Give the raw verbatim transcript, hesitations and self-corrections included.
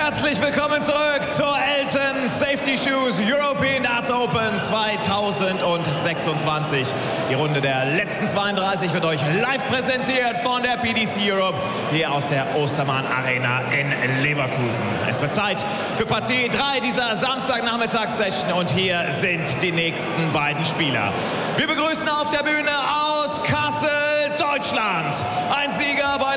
Herzlich willkommen zurück zur Elton Safety Shoes European Darts Open zweitausendsechsundzwanzig. Die Runde der letzten zweiunddreißig wird euch live präsentiert von der P D C Europe hier aus der Ostermann Arena in Leverkusen. Es wird Zeit für Partie drei dieser Samstagnachmittagssession und hier sind die nächsten beiden Spieler. Wir begrüßen auf der Bühne aus Kassel, Deutschland, ein Sieger bei